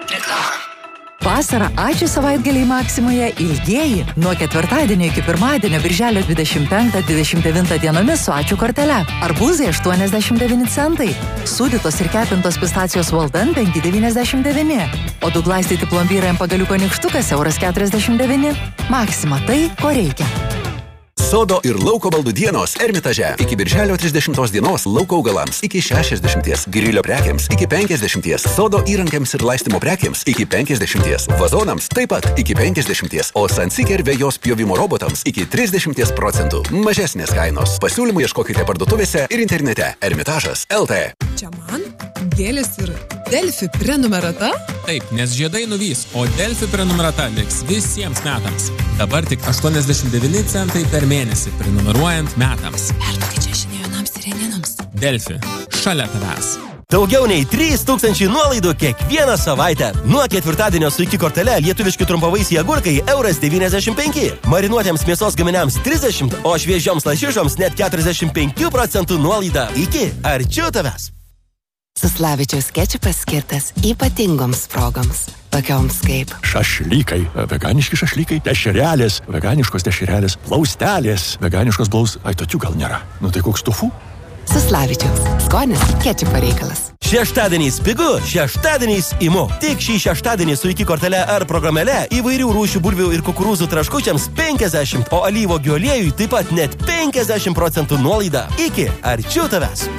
Vasarą ačiū savaitgaliai Maksimoje ilgieji nuo ketvirtadienio iki pirmadienio birželio 25-29 dienomis su ačiū kortele. Arbūzai 89 centai, sūdytos ir kepintos pistacijos Walden 5,99, o du glaistyti plombyrai ant pagaliuko nykštukas €49. Maksima tai, ko reikia. Sodo ir lauko baldų dienos Ermitaže. Iki birželio 30 dienos lauko augalams iki 60, grilio prekiams iki 50, sodo įrankiams ir laistymo prekiams iki 50, vazonams taip pat iki 50, o Sunseeker vejos pjovimo robotams iki 30%. Mažesnės kainos. Pasiūlymų ieškokite parduotuvėse ir internete. Ermitažas LT. Čia man gėlės ir Delfi prenumerata? Taip, nes žiedai nuvys, o Delfi prenumerata liks visiems metams. Dabar tik 89 centai per mėnesį prenumeruojant metams. Perduokit čia žinionams ir reninams. Delfi. Šalia tavęs. Daugiau nei 3000 nuolaidų kiekvieną savaitę. Nuo ketvirtadienio su iki kortele lietuviški trumpavaisiai agurkai €95. Marinuotiems mėsos gaminiams 30, o šviežioms lašišoms net 45% nuolaida. Iki arčiau tavęs. Saslavičiaus kečupas skirtas ypatingoms progoms, tokioms kaip šašlykai, veganiški šašlykai, dešrelės, veganiškos dešrelės, plaustelės, veganiškos ai, tokių gal nėra. Nu tai koks tofu? Saslavičiaus. Skonis kečupo reikalas. Šeštadieniais pigu, šeštadieniais imu. Tik šį šeštadienį su iki kortele ar programėle įvairių rūšių bulvių ir kukurūzų traškučiams 50, o alyvuogių aliejui taip pat net 50% nuolaida. Iki arčiau tavęs.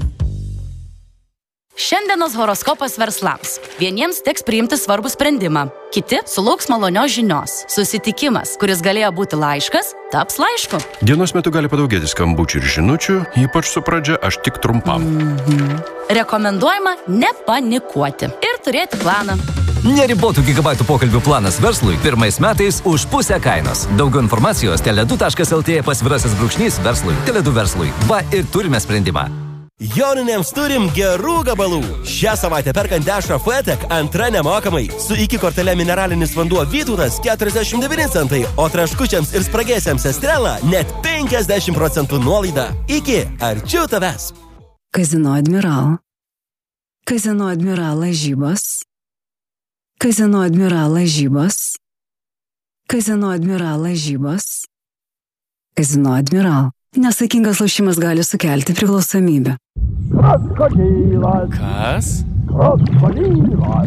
Šiandienos horoskopas verslams. Vieniems teks priimti svarbų sprendimą, kiti sulauks malonios žinios. Susitikimas, kuris galėjo būti laiškas, taps laišku. Dienos metu gali padaugėti skambučių ir žinučių, ypač su pradžia aš tik trumpam. Rekomenduojama nepanikuoti ir turėti planą. Neribotų gigabaitų pokalbių planas verslui pirmais metais už pusę kainos. Daugiau informacijos tele2.lt _verslui. Tele2 verslui. Va ir turime sprendimą. Joninėms turim gerų gabalų. Šią savaitę perkant dešrą Fuetek antra nemokamai. Su iki kortele mineralinis vanduo Vytautas 49 centai, o traškučiams ir spragėsiams Estrela net 50% nuolaida. Iki arčiau tavęs. Kazino Admiral. Kazino Admiral lažybos. Kazino Admiral lažybos. Kazino Admiral lažybos. Kazino Admiral. Nesaikingas lošimas gali sukelti priklausomybę. Krokodilas. Kas? Krokodilas.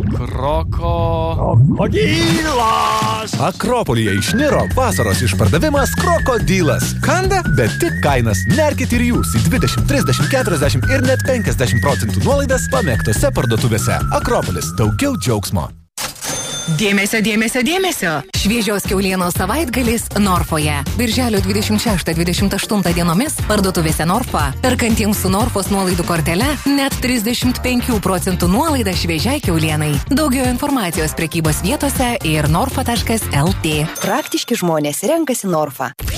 Krokodilas. Akropolyje išniro vasaros išpardavimas Krokodilas. Kanda, bet tik kainas. Nerkit ir jūs į 20, 30, 40 ir net 50% nuolaidas pamėgtose parduotuvėse. Akropolis. Daugiau džiaugsmo. Dėmesio, dėmesio, dėmesio! Šviežios kiaulienos savaitgalis Norfoje. Birželio 26-28 dienomis parduotuvėse Norfa. Perkantiems su Norfos nuolaidų kortele net 35% nuolaida šviežiai kiaulienai. Daugiau informacijos prekybos vietose ir norfa.lt. Praktiški žmonės renkasi Norfa.